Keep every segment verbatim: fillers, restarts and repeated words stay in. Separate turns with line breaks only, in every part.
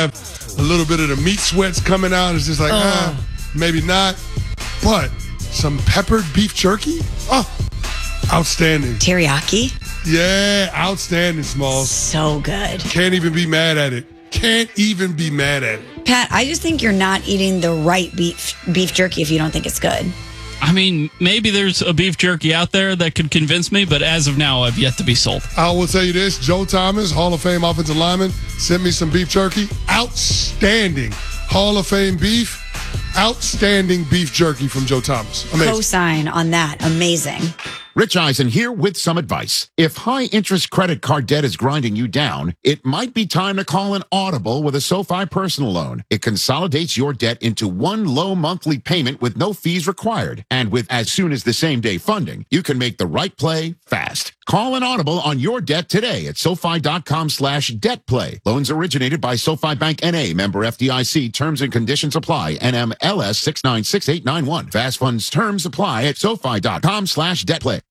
have a little bit of the meat sweats coming out. It's just like,
oh.
ah, maybe not. But some peppered beef jerky? Oh, outstanding.
Teriyaki?
Yeah, outstanding, Smalls.
So good.
Can't even be mad at it. Can't even be mad at it.
Pat, I just think you're not eating the right beef beef jerky if you don't think it's good.
I mean, maybe there's a beef jerky out there that could convince me, but as of now, I've yet to be sold.
I will tell you this. Joe Thomas, Hall of Fame offensive lineman, sent me some beef jerky. Outstanding. Hall of Fame beef. Outstanding beef jerky from Joe Thomas. Amazing.
Co-sign on that. Amazing.
Rich Eisen here with some advice. If high-interest credit card debt is grinding you down, it might be time to call an Audible with a SoFi personal loan. It consolidates your debt into one low monthly payment with no fees required. And with as soon as the same day funding, you can make the right play fast. Call an Audible on your debt today at SoFi.com slash debt play. Loans originated by SoFi Bank N A, member F D I C. Terms and conditions apply. N M L S six nine six eight nine one. Fast funds terms apply at SoFi.com slash debt play.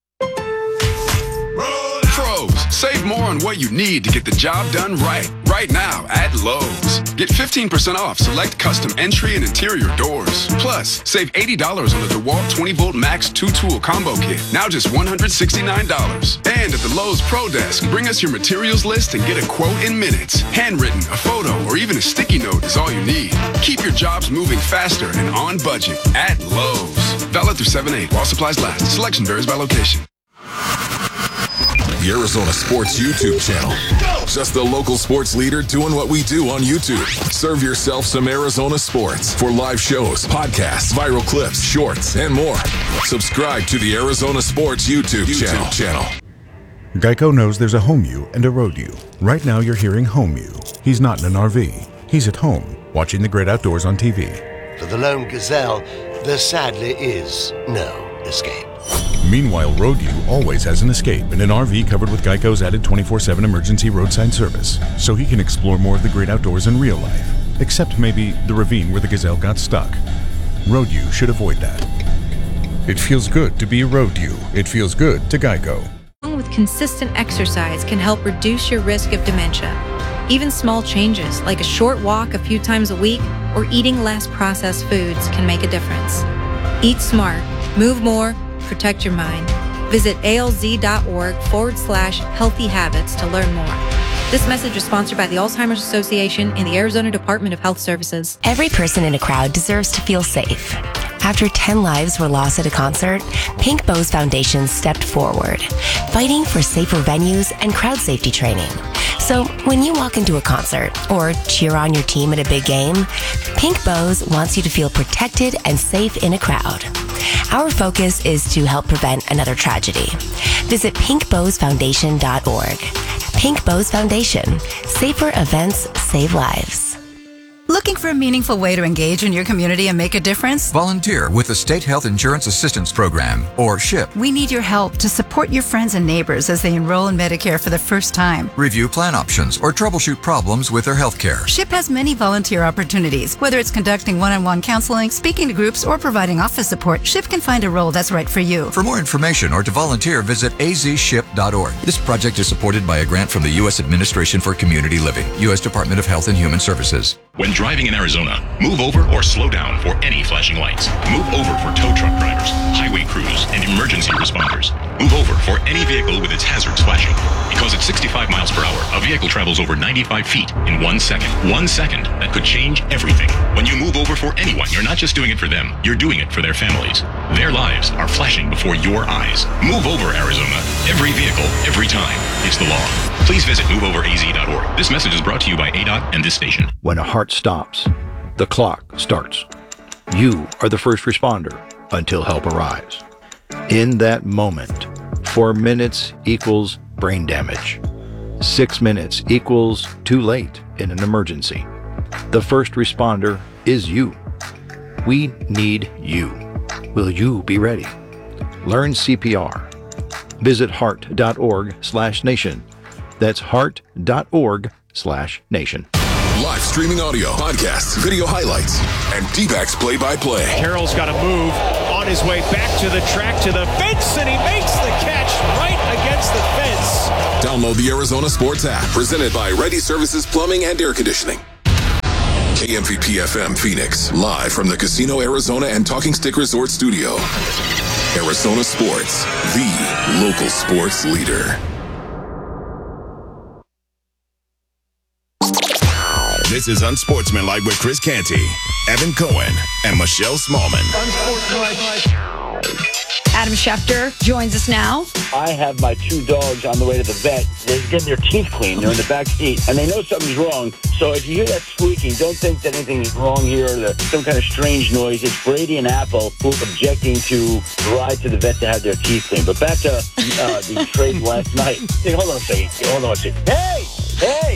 Pros, save more on what you need to get the job done right. Right now at Lowe's. Get fifteen percent off select custom entry and interior doors. Plus, save eighty dollars on the DeWalt twenty volt Max two-tool combo kit. Now just one hundred sixty-nine dollars. And at the Lowe's Pro Desk, bring us your materials list and get a quote in minutes. Handwritten, a photo, or even a sticky note is all you need. Keep your jobs moving faster and on budget at Lowe's. Valid through seven eight while supplies last. Selection varies by location.
The Arizona Sports YouTube channel. Just the local sports leader doing what we do on YouTube. Serve yourself some Arizona sports for live shows, podcasts, viral clips, shorts, and more. Subscribe to the Arizona Sports YouTube, YouTube channel. channel.
Geico knows there's a home you and a road you. Right now you're hearing home you. He's not in an R V. He's at home, watching the great outdoors on T V.
For the lone gazelle, there sadly is no escape.
Meanwhile, Road U always has an escape in an R V covered with Geico's added twenty-four seven emergency roadside service, so he can explore more of the great outdoors in real life, except maybe the ravine where the gazelle got stuck. Road U should avoid that. It feels good to be a Road U. It feels good to Geico.
Along with consistent exercise can help reduce your risk of dementia. Even small changes, like a short walk a few times a week or eating less processed foods, can make a difference. Eat smart, move more, protect your mind. Visit alz.org forward slash healthy habits to learn more. This message is sponsored by the Alzheimer's Association and the Arizona Department of Health Services.
Every person in a crowd deserves to feel safe. After ten lives were lost at a concert, Pink Bows Foundation stepped forward, fighting for safer venues and crowd safety training. So when you walk into a concert or cheer on your team at a big game, Pink Bows wants you to feel protected and safe in a crowd. Our focus is to help prevent another tragedy. Visit pink bows foundation dot org. Pink Bows Foundation. Safer events save lives.
Looking for a meaningful way to engage in your community and make a difference?
Volunteer with the State Health Insurance Assistance Program, or SHIP.
We need your help to support your friends and neighbors as they enroll in Medicare for the first time.
Review plan options or troubleshoot problems with their health care.
SHIP has many volunteer opportunities. Whether it's conducting one-on-one counseling, speaking to groups, or providing office support, SHIP can find a role that's right for you.
For more information or to volunteer, visit a z ship dot org. This project is supported by a grant from the U S Administration for Community Living, U S Department of Health and Human Services.
When driving in Arizona, move over or slow down for any flashing lights. Move over for tow truck drivers, highway crews, and emergency responders. Move over for any vehicle with its hazards flashing. Because at sixty-five miles per hour, a vehicle travels over ninety-five feet in one second. One second that could change everything. When you move over for anyone, you're not just doing it for them, you're doing it for their families. Their lives are flashing before your eyes. Move over, Arizona. Every vehicle, every time. It's the law. Please visit move over a z dot org. This message is brought to you by A D O T and this station.
When a heart stops, the clock starts. You are the first responder until help arrives. In that moment, four minutes equals brain damage. Six minutes equals too late in an emergency. The first responder is you. We need you. Will you be ready? Learn C P R. Visit heart.org slash nation. That's heart.org slash nation.
Live streaming audio, podcasts, video highlights, and D-backs play-by-play.
Carroll's got to move on his way back to the track, to the fence, and he makes the catch right against the fence.
Download the Arizona Sports app, presented by Ready Services Plumbing and Air Conditioning. K M V P F M Phoenix, live from the Casino Arizona and Talking Stick Resort Studio. Arizona Sports, the local sports leader.
This is Unsportsmanlike with Chris Canty, Evan Cohen, and Michelle Smallman.
Adam Schefter joins us now.
I have my two dogs on the way to the vet. They're getting their teeth cleaned. They're in the back seat, and they know something's wrong. So if you hear that squeaking, don't think that anything is wrong here or that some kind of strange noise. It's Brady and Apple who are objecting to ride to the vet to have their teeth cleaned. But back to uh, the trade last night. Hey, hold on a second. Hold on a second. Hey! Hey!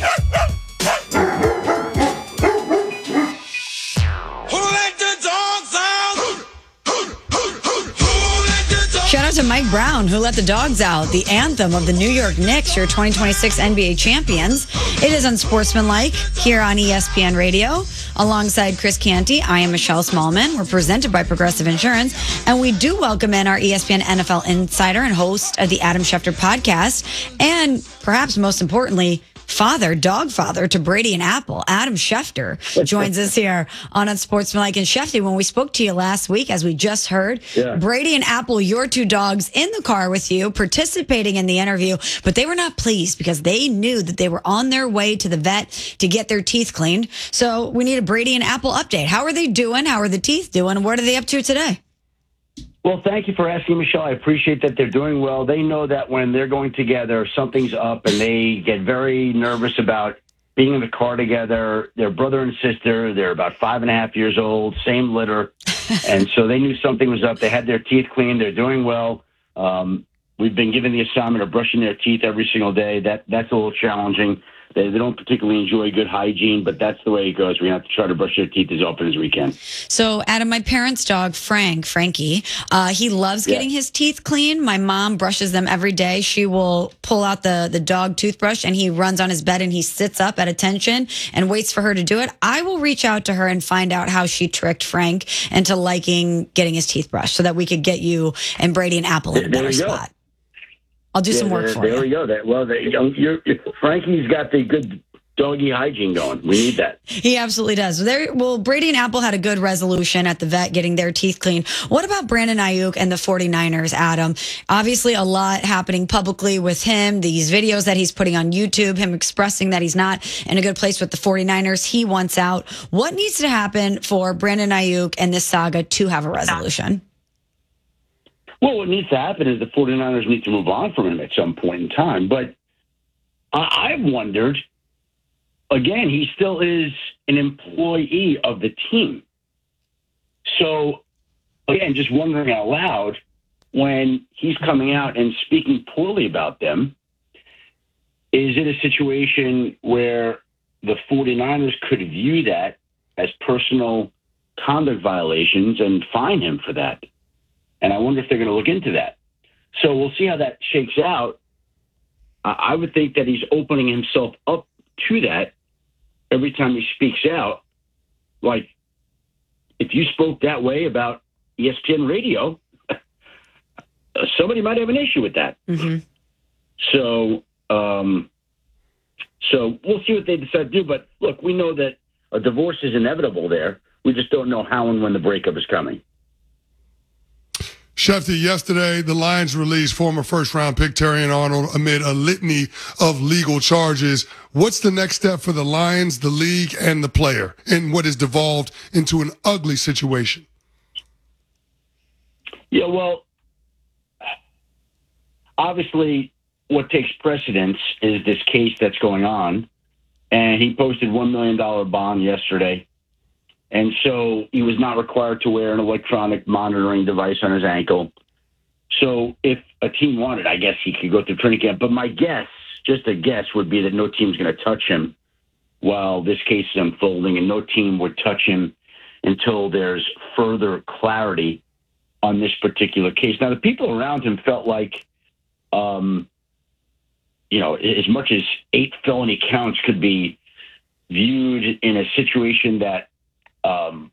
Shout out to Mike Brown, who let the dogs out, the anthem of the New York Knicks, your twenty twenty-six N B A champions. It is Unsportsmanlike here on E S P N Radio. Alongside Chris Canty, I am Michelle Smallman. We're presented by Progressive Insurance, and we do welcome in our E S P N N F L insider and host of the Adam Schefter podcast, and perhaps most importantly, father, dog father to Brady and Apple, Adam Schefter, joins us here on Unsportsmanlike. And Schefter, when we spoke to you last week, as we just heard, yeah. Brady and Apple, your two dogs, in the car with you, participating in the interview, but they were not pleased because they knew that they were on their way to the vet to get their teeth cleaned. So we need a Brady and Apple update. How are they doing? How are the teeth doing? What are they up to today?
Well, thank you for asking, Michelle. I appreciate that they're doing well. They know that when they're going together, something's up, and they get very nervous about being in the car together. They're brother and sister. They're about five and a half years old, same litter. And so they knew something was up. They had their teeth cleaned. They're doing well. Um, we've been given the assignment of brushing their teeth every single day. That That's a little challenging. They, they don't particularly enjoy good hygiene, but that's the way it goes. We have to try to brush their teeth as often as we can.
So, Adam, my parents' dog, Frank, Frankie, uh, he loves getting yeah. his teeth clean. My mom brushes them every day. She will pull out the, the dog toothbrush, and he runs on his bed, and he sits up at attention and waits for her to do it. I will reach out to her and find out how she tricked Frank into liking getting his teeth brushed so that we could get you and Brady and Apple in a better spot. I'll do yeah, some work
there,
for
there
you.
There we go. That, well, the, you're, you're, Frankie's got the good doggy hygiene going. We need that.
He absolutely does. There, well, Brady and Apple had a good resolution at the vet getting their teeth cleaned. What about Brandon Ayuk and the forty-niners, Adam? Obviously, a lot happening publicly with him, these videos that he's putting on YouTube, him expressing that he's not in a good place with the forty-niners. He wants out. What needs to happen for Brandon Ayuk and this saga to have a resolution?
Well, what needs to happen is the forty-niners need to move on from him at some point in time. But I- I've wondered, again, he still is an employee of the team. So, again, just wondering out loud, when he's coming out and speaking poorly about them, is it a situation where the forty-niners could view that as personal conduct violations and fine him for that? And I wonder if they're going to look into that. So we'll see how that shakes out. I would think that he's opening himself up to that every time he speaks out. Like, if you spoke that way about E S P N Radio, somebody might have an issue with that.
Mm-hmm.
So, um, so we'll see what they decide to do. But look, we know that a divorce is inevitable there. We just don't know how and when the breakup is coming.
Schefter, yesterday, the Lions released former first-round pick Terrion Arnold amid a litany of legal charges. What's the next step for the Lions, the league, and the player in what has devolved into an ugly situation?
Yeah, well, obviously what takes precedence is this case that's going on, and he posted one million dollars bond yesterday. And so he was not required to wear an electronic monitoring device on his ankle. So if a team wanted, I guess he could go through training camp. But my guess, just a guess, would be that no team's going to touch him while this case is unfolding, and no team would touch him until there's further clarity on this particular case. Now, the people around him felt like, um, you know, as much as eight felony counts could be viewed in a situation that, Um,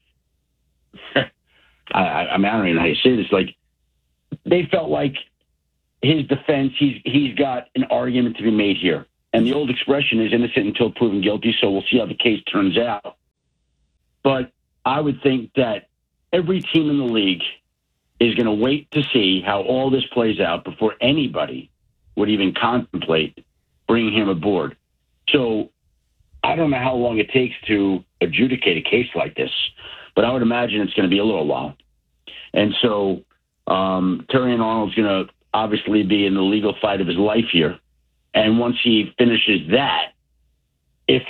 I, I mean, I don't even know how you say this. Like, they felt like his defense, he's he's got an argument to be made here. And the old expression is innocent until proven guilty, so we'll see how the case turns out. But I would think that every team in the league is going to wait to see how all this plays out before anybody would even contemplate bringing him aboard. So I don't know how long it takes to adjudicate a case like this, but I would imagine it's going to be a little while. And so um, Terrion Arnold's going to obviously be in the legal fight of his life here. And once he finishes that, if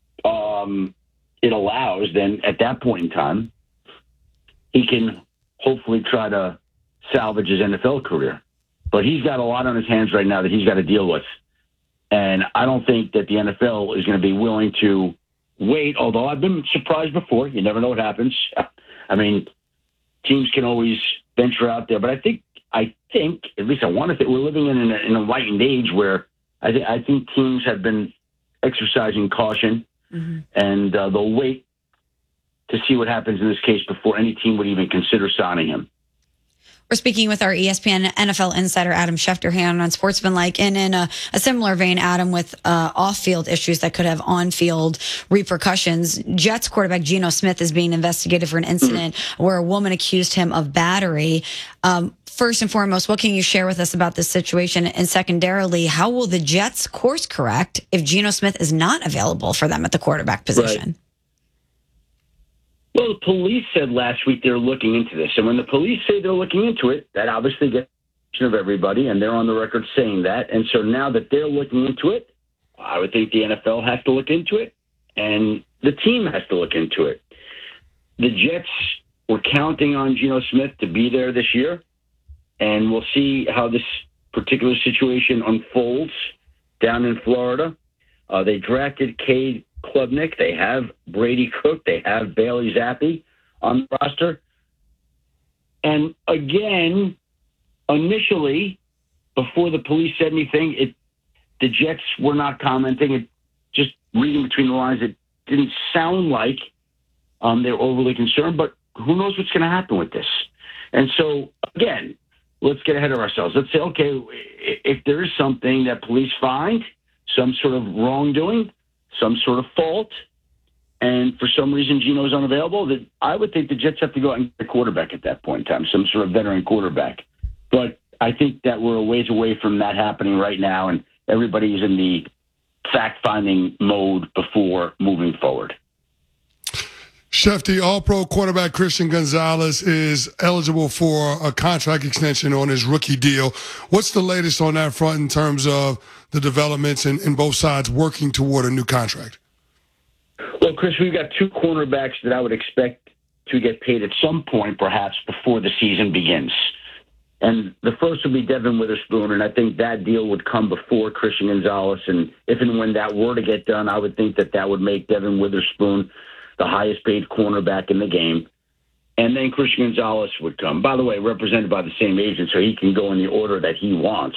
um, it allows, then at that point in time, he can hopefully try to salvage his N F L career. But he's got a lot on his hands right now that he's got to deal with. And I don't think that the N F L is going to be willing to wait, although I've been surprised before. You never know what happens. I mean, teams can always venture out there. But I think, I think, at least I want to think, we're living in an, an enlightened age where I, th- I think teams have been exercising caution, mm-hmm. and uh, they'll wait to see what happens in this case before any team would even consider signing him.
We're speaking with our E S P N N F L insider, Adam Schefter, here on Sportsmanlike. And in a, a similar vein, Adam, with uh, off-field issues that could have on-field repercussions, Jets quarterback Geno Smith is being investigated for an incident mm-hmm. where a woman accused him of battery. Um, first and foremost, what can you share with us about this situation? And secondarily, how will the Jets course correct if Geno Smith is not available for them at the quarterback position?
Right. Well, the police said last week they're looking into this. And when the police say they're looking into it, that obviously gets the attention of everybody, and they're on the record saying that. And so now that they're looking into it, I would think the N F L has to look into it, and the team has to look into it. The Jets were counting on Geno Smith to be there this year, and we'll see how this particular situation unfolds down in Florida. Uh, they drafted Cade Klubnik. They have Brady Cook. They have Bailey Zappi on the roster. And again, initially, before the police said anything, it the Jets were not commenting. It just reading between the lines, it didn't sound like um, they're overly concerned, but who knows what's going to happen with this. And so, again, let's get ahead of ourselves. Let's say, okay, if there is something that police find, some sort of wrongdoing, some sort of fault, and for some reason Geno's unavailable, that I would think the Jets have to go out and get a quarterback at that point in time, some sort of veteran quarterback. But I think that we're a ways away from that happening right now, and everybody's in the fact-finding mode before moving forward.
Shefty, All-Pro cornerback Christian Gonzalez is eligible for a contract extension on his rookie deal. What's the latest on that front in terms of the developments and, and both sides working toward a new contract?
Well, Chris, we've got two cornerbacks that I would expect to get paid at some point, perhaps before the season begins. And the first would be Devin Witherspoon, and I think that deal would come before Christian Gonzalez. And if and when that were to get done, I would think that that would make Devin Witherspoon the highest paid cornerback in the game. And then Christian Gonzalez would come. By the way, represented by the same agent, so he can go in the order that he wants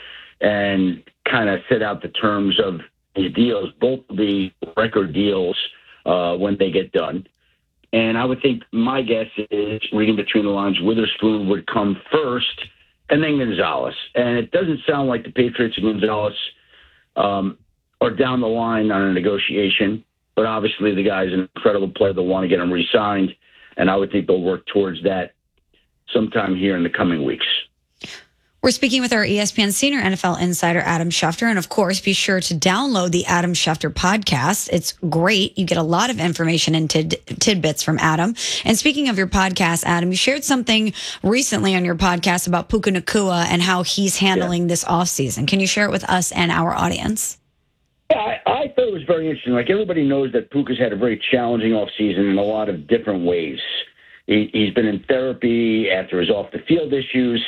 and kind of set out the terms of his deals. Both will be record deals uh, when they get done. And I would think, my guess is, reading between the lines, Witherspoon would come first and then Gonzalez. And it doesn't sound like the Patriots and Gonzalez um, are down the line on a negotiation. But obviously the guy's an incredible player. They'll want to get him re-signed. And I would think they'll work towards that sometime here in the coming weeks.
We're speaking with our E S P N senior N F L insider, Adam Schefter. And of course, be sure to download the Adam Schefter podcast. It's great. You get a lot of information and tid- tidbits from Adam. And speaking of your podcast, Adam, you shared something recently on your podcast about Puka Nacua and how he's handling yeah. this offseason. Can you share it with us and our audience?
Yeah, I, I thought it was very interesting. Like, everybody knows that Puka's had a very challenging offseason in a lot of different ways. He, he's been in therapy after his off-the-field issues.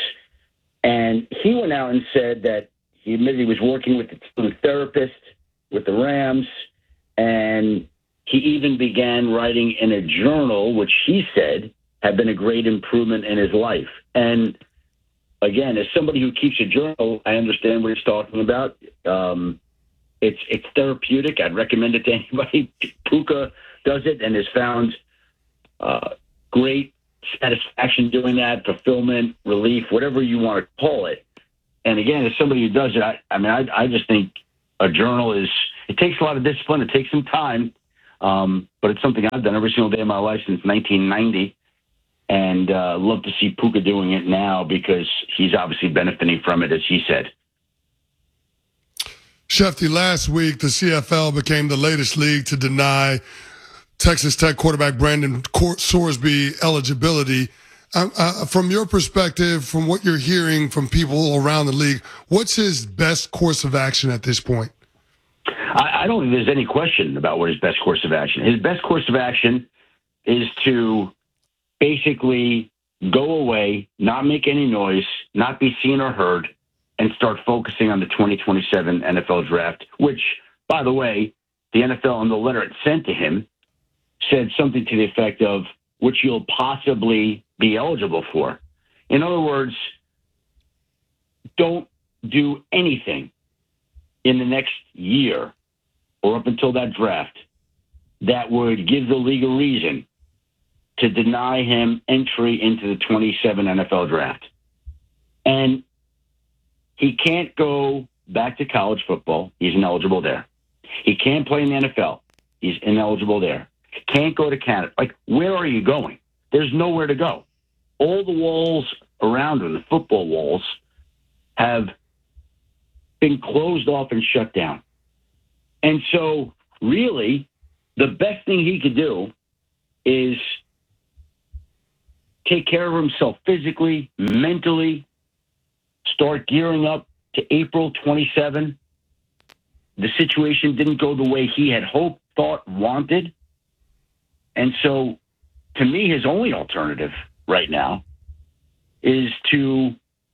And he went out and said that he admitted he was working with the therapist with the Rams, and he even began writing in a journal, which he said had been a great improvement in his life. And again, as somebody who keeps a journal, I understand what he's talking about. Um, it's it's therapeutic. I'd recommend it to anybody. Puka does it and has found uh, great satisfaction doing that, fulfillment, relief, whatever you want to call it. And again, as somebody who does it, I, I mean, I, I just think a journal is, it takes a lot of discipline. It takes some time. Um, but it's something I've done every single day of my life since nineteen ninety. And uh, love to see Puka doing it now because he's obviously benefiting from it, as he said.
Shefty, last week, the C F L became the latest league to deny Texas Tech quarterback Brandon Sorsby eligibility. Uh, uh, from your perspective, from what you're hearing from people around the league, what's his best course of action at this point?
I, I don't think there's any question about what his best course of action is. His best course of action is to basically go away, not make any noise, not be seen or heard, and start focusing on the twenty twenty-seven N F L draft, which, by the way, the N F L in the letter it sent to him said something to the effect of, which you'll possibly be eligible for. In other words, don't do anything in the next year or up until that draft that would give the league a reason to deny him entry into the twenty-seven N F L draft. And he can't go back to college football. He's ineligible there. He can't play in the N F L. He's ineligible there. He can't go to Canada. Like, where are you going? There's nowhere to go. All the walls around him, the football walls, have been closed off and shut down. And so, really, the best thing he could do is take care of himself physically, mentally, start gearing up to April twenty-seventh. The situation didn't go the way he had hoped, thought, wanted. And so, to me, his only alternative right now is to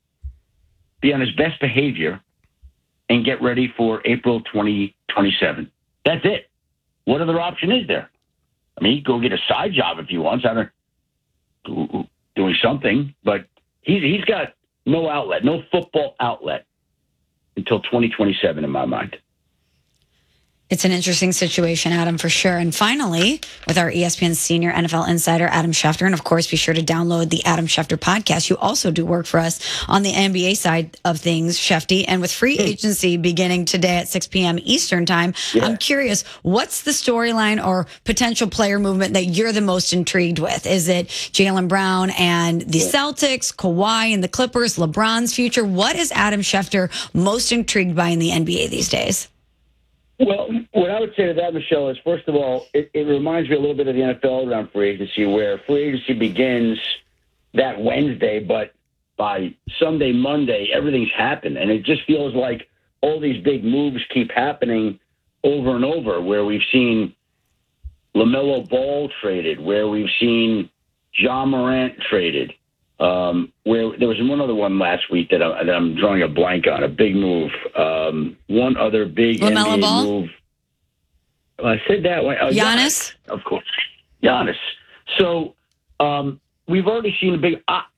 be on his best behavior and get ready for April twenty twenty-seven. That's it. What other option is there? I mean, he can go get a side job if he wants. I don't doing something, but he's he's got no outlet, no football outlet until twenty twenty-seven in my mind.
It's an interesting situation, Adam, for sure. And finally, with our E S P N senior N F L insider, Adam Schefter, and of course, be sure to download the Adam Schefter podcast. You also do work for us on the N B A side of things, Shefty. And with free agency beginning today at six p.m. Eastern time, yeah. I'm curious, what's the storyline or potential player movement that you're the most intrigued with? Is it Jaylen Brown and the yeah. Celtics, Kawhi and the Clippers, LeBron's future? What is Adam Schefter most intrigued by in the N B A these days?
Well, what I would say to that, Michelle, is first of all, it, it reminds me a little bit of the N F L around free agency, where free agency begins that Wednesday, but by Sunday, Monday, everything's happened. And it just feels like all these big moves keep happening over and over, where we've seen LaMelo Ball traded, where we've seen Ja Morant traded, um, where there was one other one last week that, I, that I'm drawing a blank on, a big move. Um, one other big
LaMelo
N B A
Ball?
move. Well, I said that way. Oh,
Giannis?
Giannis? Of course. Giannis. So um, we've already seen a big... I,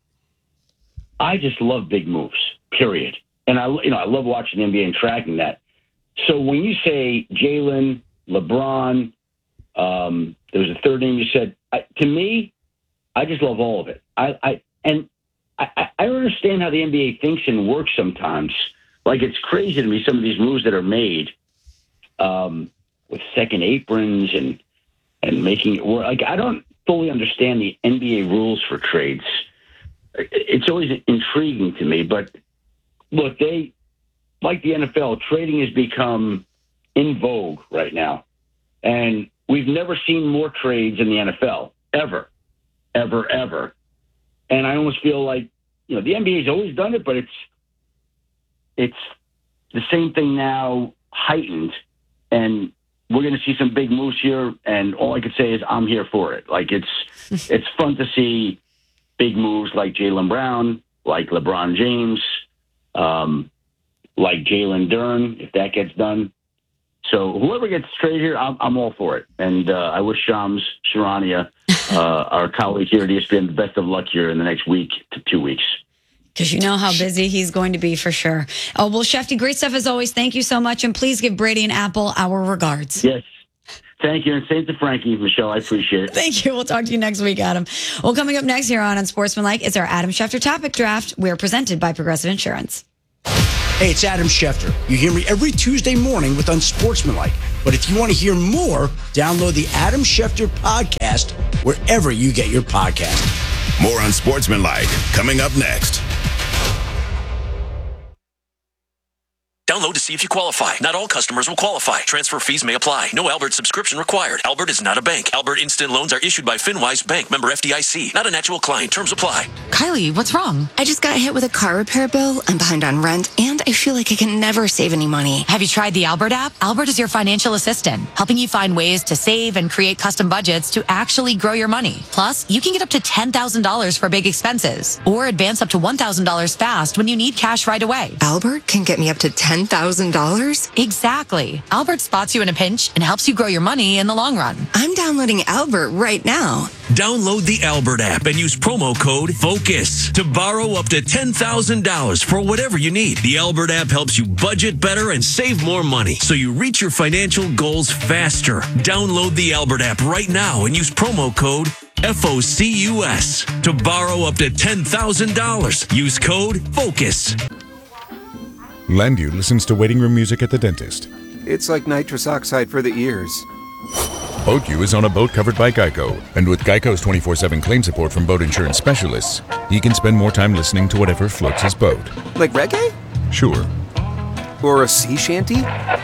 I just love big moves, period. And I, you know, I love watching the N B A and tracking that. So when you say Jaylen, LeBron, um, there was a third name you said, I, to me, I just love all of it. I, I And I, I don't understand how the N B A thinks and works sometimes. Like, it's crazy to me, some of these moves that are made um, with second aprons and and making it work. Like, I don't fully understand the N B A rules for trades. It's always intriguing to me. But, look, they, like the N F L, trading has become in vogue right now. And we've never seen more trades in the N F L, ever, ever, ever. And I almost feel like, you know, the N B A's always done it, but it's it's the same thing now, heightened. And we're going to see some big moves here. And all I could say is I'm here for it. Like, it's it's fun to see big moves like Jaylen Brown, like LeBron James, um, like Jalen Duren, if that gets done. So whoever gets traded here, I'm, I'm all for it. And uh, I wish Shams Charania, uh, our colleague here at E S P N, the best of luck here in the next week to two weeks.
Because you know how busy he's going to be for sure. Oh, well, Shefty, great stuff as always. Thank you so much. And please give Brady and Apple our regards.
Yes. Thank you. And same to Frankie, Michelle. I appreciate it.
Thank you. We'll talk to you next week, Adam. Well, coming up next here on Unsportsmanlike, it's our Adam Schefter Topic Draft. We're presented by Progressive Insurance.
Hey, it's Adam Schefter. You hear me every Tuesday morning with Unsportsmanlike. But if you want to hear more, download the Adam Schefter podcast wherever you get your podcast.
More Unsportsmanlike coming up next.
Download to see if you qualify. Not all customers will qualify. Transfer fees may apply. No Albert subscription required. Albert is not a bank. Albert Instant Loans are issued by FinWise Bank, member F D I C. Not an actual client. Terms apply.
Kylie, what's wrong? I just got hit with a car repair bill. I'm behind on rent, and I feel like I can never save any money.
Have you tried the Albert app? Albert is your financial assistant, helping you find ways to save and create custom budgets to actually grow your money. Plus, you can get up to ten thousand dollars for big expenses, or advance up to one thousand dollars fast when you need cash right away.
Albert can get me up to ten thousand dollars?
Exactly. Albert spots you in a pinch and helps you grow your money in the long run.
I'm downloading Albert right now.
Download the Albert app and use promo code FOCUS to borrow up to ten thousand dollars for whatever you need. The Albert app helps you budget better and save more money so you reach your financial goals faster. Download the Albert app right now and use promo code FOCUS to borrow up to ten thousand dollars. Use code FOCUS.
Landu listens to waiting room music at the dentist.
It's like nitrous oxide for the ears.
BoatU is on a boat covered by Geico, and with Geico's twenty-four seven claim support from boat insurance specialists, he can spend more time listening to whatever floats his boat.
Like reggae?
Sure.
Or a sea shanty?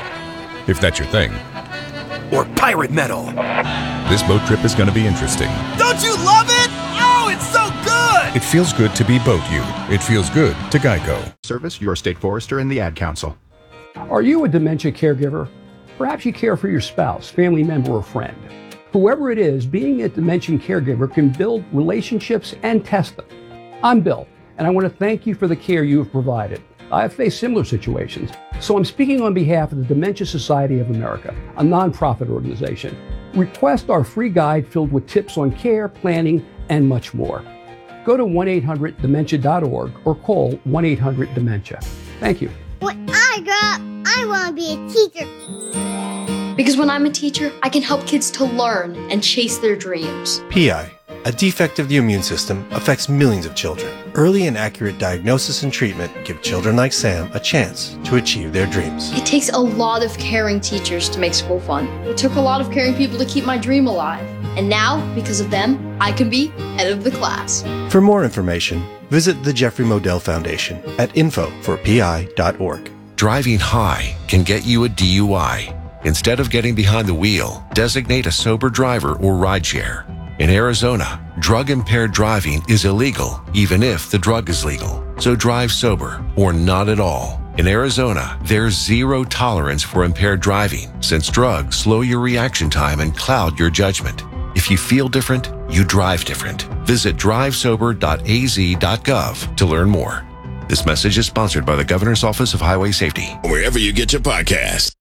If that's your thing.
Or pirate metal.
This boat trip is going to be interesting.
Don't you love it? Oh, it's so good!
It feels good to be BoatU. It feels good to Geico.
Service, your state forester, and the Ad Council.
Are you a dementia caregiver? Perhaps you care for your spouse, family member, or friend. Whoever it is, being a dementia caregiver can build relationships and test them. I'm Bill, and I want to thank you for the care you have provided. I have faced similar situations, so I'm speaking on behalf of the Dementia Society of America, a nonprofit organization. Request our free guide filled with tips on care, planning, and much more. Go to one eight hundred dementia dot org or call one eight hundred dementia. Thank you.
When I grow up, I want to be a teacher. Because when I'm a teacher, I can help kids to learn and chase their dreams.
P I, a defect of the immune system, affects millions of children. Early and accurate diagnosis and treatment give children like Sam a chance to achieve their dreams.
It takes a lot of caring teachers to make school fun. It took a lot of caring people to keep my dream alive. And now, because of them, I can be head of the class.
For more information, visit the Jeffrey Modell Foundation at info for P I dot org.
Driving high can get you a D U I. Instead of getting behind the wheel, designate a sober driver or rideshare. In Arizona, drug-impaired driving is illegal, even if the drug is legal. So drive sober or not at all. In Arizona, there's zero tolerance for impaired driving, since drugs slow your reaction time and cloud your judgment. If you feel different, you drive different. Visit drive sober dot a z dot gov to learn more. This message is sponsored by the Governor's Office of Highway Safety.
Wherever you get your podcast.